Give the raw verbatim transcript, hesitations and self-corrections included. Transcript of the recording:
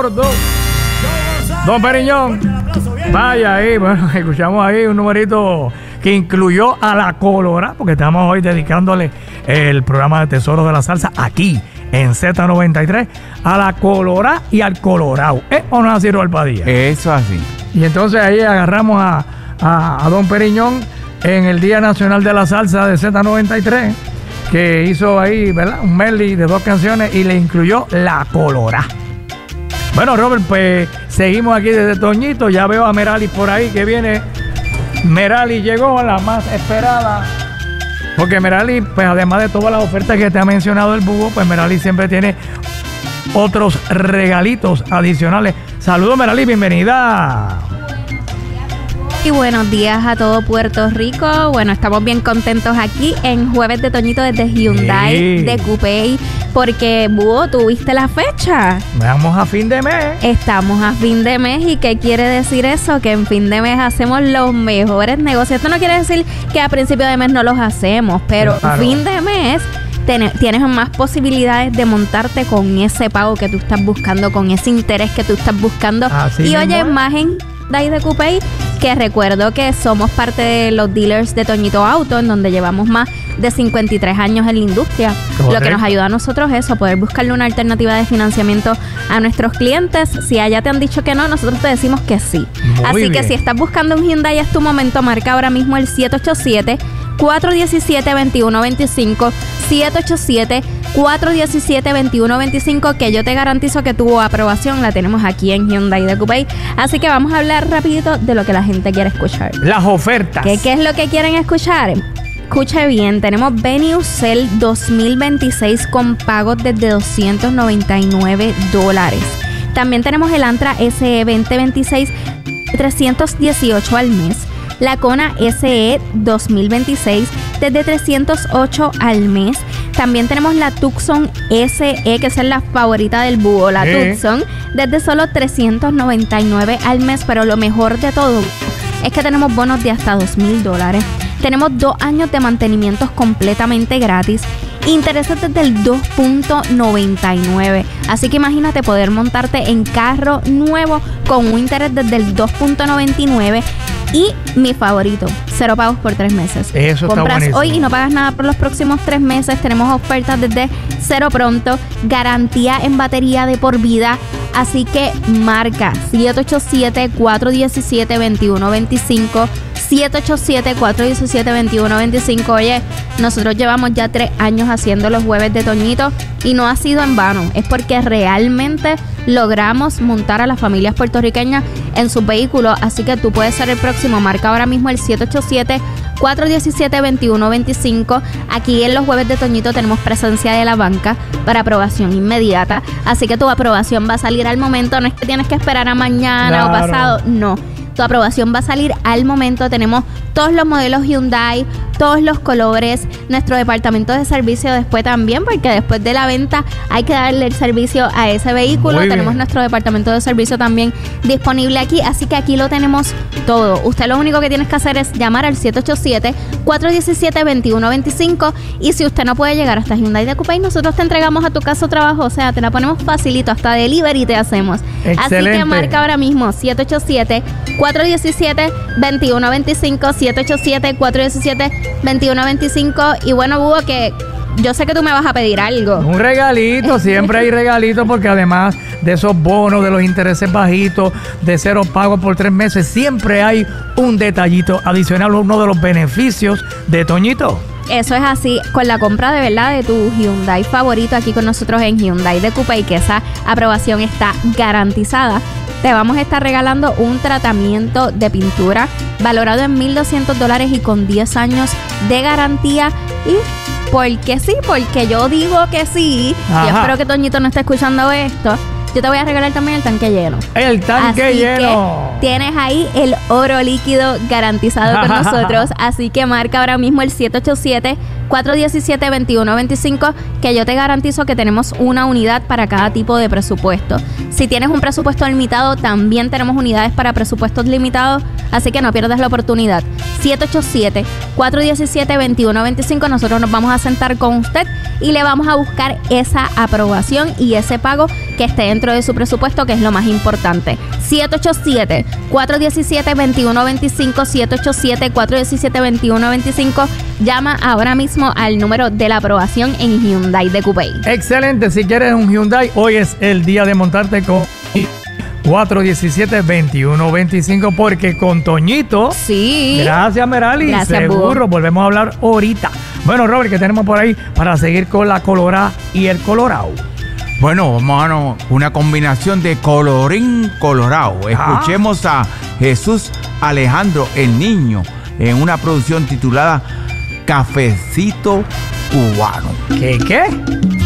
Don Periñón, vaya ahí, bueno, escuchamos ahí un numerito que incluyó a la Colorá, porque estamos hoy dedicándole el programa de Tesoros de la Salsa aquí en Z noventa y tres a la Colorá y al Colorado. ¿Eh o no, así, Robert Padilla? Eso así. Y entonces ahí agarramos a, a, a Don Periñón en el Día Nacional de la Salsa de Z noventa y tres, que hizo ahí, ¿verdad?, un medley de dos canciones y le incluyó la Colorá. Bueno, Robert, pues seguimos aquí desde Toñito. Ya veo a Merali por ahí que viene. Merali llegó, la más esperada. Porque Merali, pues además de todas las ofertas que te ha mencionado el Búho, pues Merali siempre tiene otros regalitos adicionales. Saludos, Merali, bienvenida. Y buenos días a todo Puerto Rico. Bueno, estamos bien contentos aquí en Jueves de Toñito desde Hyundai, sí, de Coupey, porque Búho, tuviste la fecha. Vamos a fin de mes. Estamos a fin de mes. ¿Y qué quiere decir eso? Que en fin de mes hacemos los mejores negocios. Esto no quiere decir que a principio de mes no los hacemos, pero claro, fin de mes ten, tienes más posibilidades de montarte con ese pago que tú estás buscando, con ese interés que tú estás buscando. Así y oye, más en de Coupey, que recuerdo que somos parte de los dealers de Toñito Auto, en donde llevamos más de cincuenta y tres años en la industria. Correcto. Lo que nos ayuda a nosotros es eso, poder buscarle una alternativa de financiamiento a nuestros clientes. Si allá te han dicho que no, nosotros te decimos que sí. Muy Así bien. Que si estás buscando un Hyundai, es tu momento. Marca ahora mismo el siete ocho siete, cuatro uno siete, dos uno dos cinco, siete ocho siete, cuatro uno siete, dos uno dos cinco, que yo te garantizo que tu aprobación la tenemos aquí en Hyundai de Coupey. Así que vamos a hablar rapidito de lo que la gente quiere escuchar. Las ofertas. ¿Qué, qué es lo que quieren escuchar? Escuche bien, tenemos Venue Cell dos mil veintiséis con pagos desde doscientos noventa y nueve dólares. También tenemos el Antra S E veinte veintiséis trescientos dieciocho al mes. La Kona S E dos mil veintiséis desde trescientos ocho al mes. También tenemos la Tucson S E, que es la favorita del Búho, la ¿Eh? Tucson, desde solo trescientos noventa y nueve al mes. Pero lo mejor de todo es que tenemos bonos de hasta dos mil dólares. Tenemos dos años de mantenimientos completamente gratis. Intereses desde el dos punto noventa y nueve. Así que imagínate poder montarte en carro nuevo con un interés desde el dos punto noventa y nueve. Y mi favorito, cero pagos por tres meses. Eso está Compras buenísimo. hoy y no pagas nada por los próximos tres meses. Tenemos ofertas desde cero pronto, garantía en batería de por vida. Así que marca siete ocho siete, cuatro uno siete, dos uno dos cinco, siete ocho siete, cuatro uno siete, dos uno dos cinco. Oye, nosotros llevamos ya tres años haciendo los Jueves de Toñito y no ha sido en vano. Es porque realmente logramos montar a las familias puertorriqueñas en sus vehículos. Así que tú puedes ser el próximo. Marca ahora mismo el siete ocho siete, cuatro uno siete, dos uno dos cinco. Aquí en los Jueves de Toñito tenemos presencia de la banca para aprobación inmediata. Así que tu aprobación va a salir al momento. No es que tienes que esperar a mañana, claro, o pasado. No. Tu aprobación va a salir al momento. Tenemos todos los modelos Hyundai, todos los colores, nuestro departamento de servicio después también, porque después de la venta hay que darle el servicio a ese vehículo. Muy tenemos bien. Nuestro departamento de servicio también disponible aquí, así que aquí lo tenemos todo. Usted lo único que tienes que hacer es llamar al siete ocho siete, cuatro uno siete, dos uno dos cinco, y si usted no puede llegar hasta Hyundai de Coupey, nosotros te entregamos a tu casa o trabajo, o sea, te la ponemos facilito, hasta delivery te hacemos. Excelente. Así que marca ahora mismo siete ocho siete, cuatro uno siete, dos uno dos cinco, siete ocho siete, cuatro uno siete, dos uno dos cinco. Y bueno, Búho, que yo sé que tú me vas a pedir algo. Un regalito, siempre hay regalitos, porque además de esos bonos, de los intereses bajitos, de cero pagos por tres meses, siempre hay un detallito adicional, uno de los beneficios de Toñito. Eso es así, con la compra de verdad de tu Hyundai favorito aquí con nosotros en Hyundai de Coupey, que esa aprobación está garantizada. Te vamos a estar regalando un tratamiento de pintura valorado en mil doscientos dólares y con diez años de garantía. Y porque sí, porque yo digo que sí. Ajá. Yo espero que Toñito no esté escuchando esto. Yo te voy a regalar también el tanque lleno. El tanque así lleno. Que tienes ahí el oro líquido garantizado con nosotros. Así que marca ahora mismo el siete ocho siete, cuatro uno siete, dos uno dos cinco, que yo te garantizo que tenemos una unidad para cada tipo de presupuesto. Si tienes un presupuesto limitado, también tenemos unidades para presupuestos limitados. Así que no pierdas la oportunidad. siete ocho siete, cuatro uno siete, dos uno dos cinco. Nosotros nos vamos a sentar con usted y le vamos a buscar esa aprobación y ese pago que esté dentro de su presupuesto, que es lo más importante. siete ocho siete, cuatro uno siete, dos uno dos cinco, siete ocho siete, cuatro uno siete, dos uno dos cinco. Llama ahora mismo al número de la aprobación en Hyundai de Coupey. Excelente, si quieres un Hyundai, hoy es el día de montarte con cuatro uno siete, dos uno dos cinco, porque con Toñito. Sí. Gracias, Merali. Gracias, seguro, Bú. volvemos a hablar ahorita. Bueno, Robert, ¿qué tenemos por ahí para seguir con la Colorada y el Colorado? Bueno, vamos a una combinación de colorín colorado. Escuchemos a Jesús Alejandro, el niño, en una producción titulada Cafecito Cubano. ¿Qué qué?